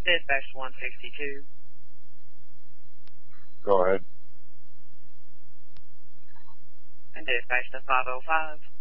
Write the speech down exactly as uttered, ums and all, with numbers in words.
Dispatch one sixty-two. Go ahead. And dispatch to five oh five.